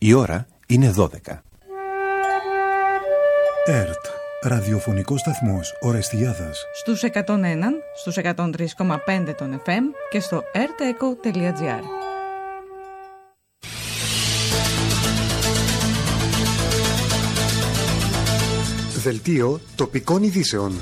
Η ώρα είναι 12. ΕΡΤ, ραδιοφωνικός σταθμός Ορεστιάδας. Στους 101, στους 103,5 των FM και στο rteco.gr. Δελτίο τοπικών ειδήσεων.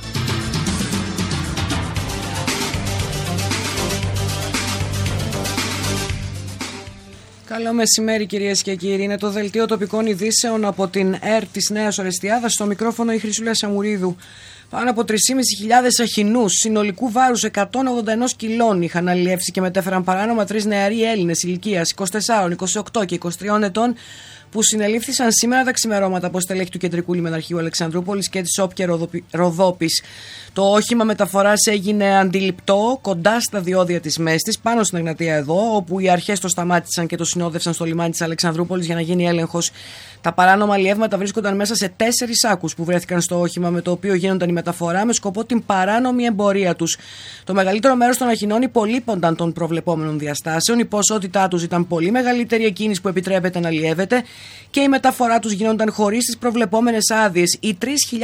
Καλό μεσημέρι κυρίες και κύριοι. Είναι το δελτίο τοπικών ειδήσεων από την ΕΡΤ της Νέας Ορεστιάδας. Στο μικρόφωνο η Χρυσούλα Σαμουρίδου. Πάνω από 3.500 αχινούς συνολικού βάρους 181 κιλών είχαν αλλιεύσει και μετέφεραν παράνομα 3 νεαροί Έλληνες ηλικίας 24, 28 και 23 ετών που συνελήφθησαν σήμερα τα ξημερώματα από στελέχη του Κεντρικού Λιμεναρχείου Αλεξανδρούπολης και της ΟΠ και Ροδόπης. Το όχημα μεταφοράς έγινε αντιληπτό κοντά στα διόδια της Μέστης, πάνω στην Εγνατία εδώ, όπου οι αρχές το σταμάτησαν και το συνόδευσαν στο λιμάνι της Αλεξανδρούπολης για να γίνει έλεγχος. Τα παράνομα αλλιεύματα βρίσκονταν μέσα σε 4 σάκους που βρέθηκαν στο όχημα, με το οποίο γίνονταν η μεταφορά με σκοπό την παράνομη εμπορία τους. Το μεγαλύτερο μέρος των αχινών υπολείπονταν των προβλεπόμενων διαστάσεων, η ποσότητά τους ήταν πολύ μεγαλύτερη εκείνης που επιτρέπεται να αλλιεύεται και η μεταφορά τους γίνονταν χωρίς τις προβλεπόμενες άδειες. Οι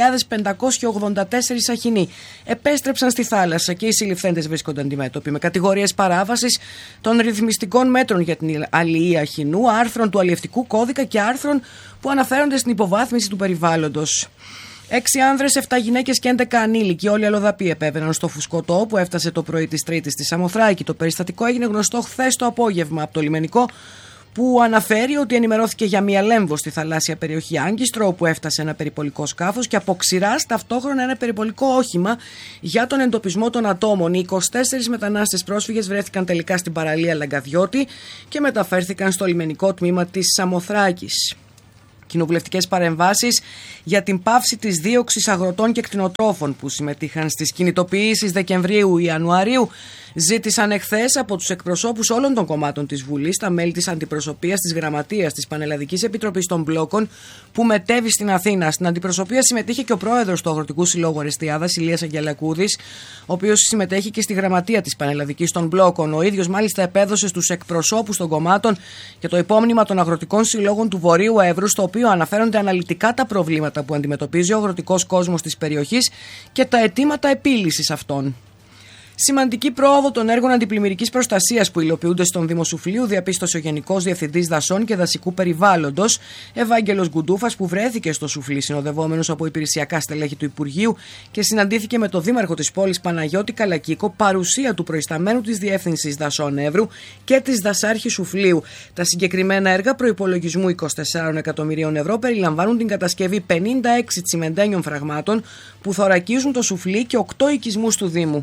3.584 αχινοί επέστρεψαν στη θάλασσα και οι συλληφθέντες βρίσκονταν αντιμέτωποι με κατηγορίες παράβασης των ρυθμιστικών μέτρων για την αλληλεία αχινού, άρθρων του αλλιευτικού κώδικα και άρθρων που αναφέρονται στην υποβάθμιση του περιβάλλοντος. 6 άνδρες, 7 γυναίκες και 11 ανήλικοι, όλοι αλλοδαποί, επέβαιναν στο φουσκωτό που έφτασε το πρωί της Τρίτης στη Σαμοθράκη. Το περιστατικό έγινε γνωστό χθες το απόγευμα από το λιμενικό, που αναφέρει ότι ενημερώθηκε για μία λέμβο στη θαλάσσια περιοχή Άγκιστρο, όπου έφτασε ένα περιπολικό σκάφος και από ξηράς ταυτόχρονα ένα περιπολικό όχημα για τον εντοπισμό των ατόμων. Οι 24 μετανάστες πρόσφυγες βρέθηκαν τελικά στην παραλία Λαγκαδιώτη και μεταφέρθηκαν στο λιμενικό τμήμα της Σαμοθράκης. Κοινοβουλευτικές παρεμβάσεις για την πάυση της δίωξης αγροτών και κτηνοτρόφων που συμμετείχαν στις κινητοποιήσεις Δεκεμβρίου-Ιανουαρίου ζήτησαν εχθές από τους εκπροσώπους όλων των κομμάτων της Βουλής, τα μέλη της Αντιπροσωπείας της Γραμματείας της Πανελλαδικής Επιτροπής των Μπλόκων που μετέβη στην Αθήνα. Στην αντιπροσωπεία συμμετείχε και ο πρόεδρος του Αγροτικού Συλλόγου Ορεστιάδας, Ηλίας Αγγελακούδης, ο οποίος συμμετέχει και στη Γραμματεία της Πανελλαδικής των Μπλόκων. Ο ίδιος μάλιστα επέδωσε στους εκπροσώπους των κομμάτων και το υπόμνημα των Αγροτικών Συλλόγων του Βορείου Εύρου, στο οποίο αναφέρονται αναλυτικά τα προβλήματα που αντιμετωπίζει ο αγροτικός κόσμος της περιοχής και τα αιτήματα επίλυσης αυτών. Σημαντική πρόοδο των έργων αντιπλημμυρικής προστασίας που υλοποιούνται στον Δήμο Σουφλίου διαπίστωσε ο Γενικός Διευθυντής Δασών και Δασικού Περιβάλλοντος, Ευάγγελος Γκουντούφας, που βρέθηκε στο Σουφλί συνοδευόμενος από υπηρεσιακά στελέχη του Υπουργείου και συναντήθηκε με το Δήμαρχο της πόλης Παναγιώτη Καλακίκο, παρουσία του προϊσταμένου της Διεύθυνσης Δασών Εύρου και της Δασάρχης Σουφλίου. Τα συγκεκριμένα έργα προϋπολογισμού 24 εκατομμυρίων ευρώ περιλαμβάνουν την κατασκευή 56 τσιμεντένιων φραγμάτων που θωρακίζουν το Σουφλί και 8 οικισμούς του Δήμου.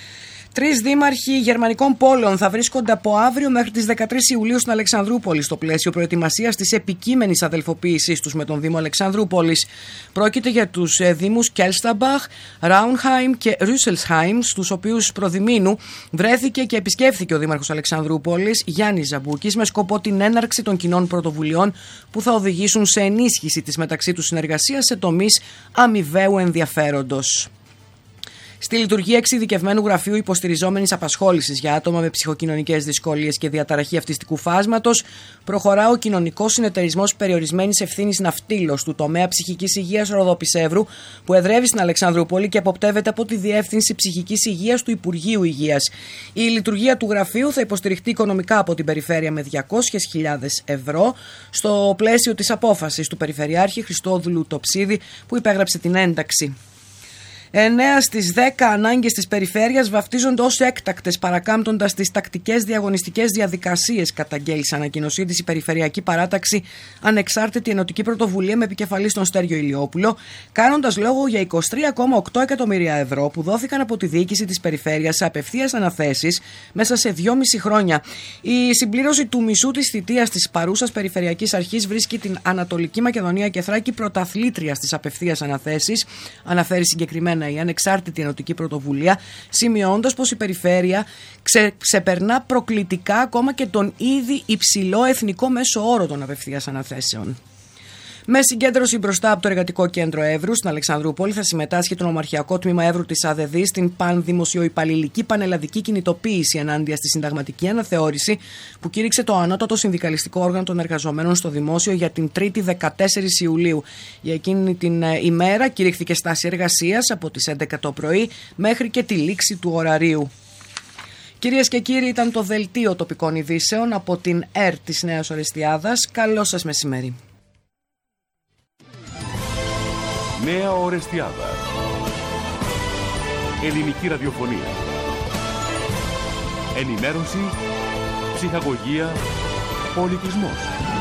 3 δήμαρχοι γερμανικών πόλεων θα βρίσκονται από αύριο μέχρι τις 13 Ιουλίου στην Αλεξανδρούπολη στο πλαίσιο προετοιμασίας της επικείμενης αδελφοποίησής τους με τον Δήμο Αλεξανδρούπολης. Πρόκειται για τους δήμους Κέλσταμπαχ, Ράουνχάιμ και Ρούσελσχάιμ, στους οποίους προδημήνου βρέθηκε και επισκέφθηκε ο Δήμαρχος Αλεξανδρούπολης Γιάννης Ζαμπούκης με σκοπό την έναρξη των κοινών πρωτοβουλειών που θα οδηγήσουν σε ενίσχυση της μεταξύ τους συνεργασίας σε τομείς αμοιβαίου ενδιαφέροντος. Στη λειτουργία εξειδικευμένου γραφείου υποστηριζόμενης απασχόλησης για άτομα με ψυχοκοινωνικές δυσκολίες και διαταραχή αυτιστικού φάσματος προχωρά ο Κοινωνικός Συνεταιρισμός Περιορισμένης Ευθύνης Ναυτίλος του τομέα ψυχικής υγείας Ροδόπης Εύρου, που εδρεύει στην Αλεξανδρούπολη και αποπτεύεται από τη Διεύθυνση Ψυχικής Υγείας του Υπουργείου Υγείας. Η λειτουργία του γραφείου θα υποστηριχτεί οικονομικά από την περιφέρεια με 200.000 ευρώ στο πλαίσιο της απόφασης του Περιφερειάρχη Χριστόδουλου Τοψίδη που υπέγραψε την ένταξη. 9 στις 10 ανάγκες της περιφέρειας βαφτίζονται ως έκτακτες, παρακάμπτοντας τις τακτικές διαγωνιστικές διαδικασίες, καταγγέλει σε ανακοίνωσή της η Περιφερειακή Παράταξη Ανεξάρτητη Ενωτική Πρωτοβουλία με επικεφαλή στον Στέργιο Ηλιόπουλο, κάνοντας λόγο για 23,8 εκατομμύρια ευρώ που δόθηκαν από τη διοίκηση της περιφέρειας σε απευθείας αναθέσεις μέσα σε 2,5 χρόνια. Η συμπλήρωση του μισού της θητείας της παρούσας Περιφερειακής Αρχής βρίσκει την Ανατολική Μακεδονία και Θράκη πρωταθλήτρια στις απευθείας αναθέσεις, αναφέρει συγκεκριμένα η Ανεξάρτητη Ενωτική Πρωτοβουλία, σημειώνοντας πως η περιφέρεια ξεπερνά προκλητικά ακόμα και τον ήδη υψηλό εθνικό μέσο όρο των απευθείας αναθέσεων. Με συγκέντρωση μπροστά από το Εργατικό Κέντρο Εύρου στην Αλεξανδρούπολη θα συμμετάσχει το Νομαρχιακό Τμήμα Εύρου της ΑΔΔ στην πανδημοσιοϊπαλληλική πανελλαδική κινητοποίηση ενάντια στη συνταγματική αναθεώρηση που κήρυξε το ανώτατο συνδικαλιστικό όργανο των εργαζομένων στο δημόσιο για την 3η 14 Ιουλίου. Για εκείνη την ημέρα κηρύχθηκε στάση εργασίας από τις 11 το πρωί μέχρι και τη λήξη του ωραρίου. Κυρίες και κύριοι, ήταν το δελτίο τοπικών ειδήσεων από την ΕΡΤ της Νέας Ορεστιάδας. Καλό σας μεσημέρι. Νέα Ορεστιάδα. Ελληνική ραδιοφωνία. Ενημέρωση, ψυχαγωγία, πολιτισμός.